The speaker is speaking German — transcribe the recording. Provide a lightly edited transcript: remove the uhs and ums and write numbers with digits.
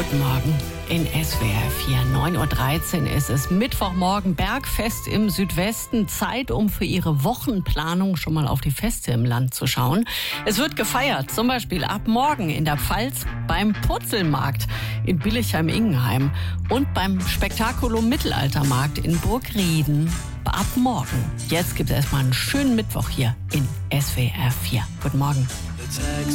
Guten Morgen in SWR 4. 9.13 Uhr ist es. Mittwochmorgen, Bergfest im Südwesten. Zeit, um für Ihre Wochenplanung schon mal auf die Feste im Land zu schauen. Es wird gefeiert, zum Beispiel ab morgen in der Pfalz beim Purzelmarkt in Billichheim-Ingenheim und beim Spektakulum Mittelaltermarkt in Burgrieden. Ab morgen. Jetzt gibt es erstmal einen schönen Mittwoch hier in SWR 4. Guten Morgen.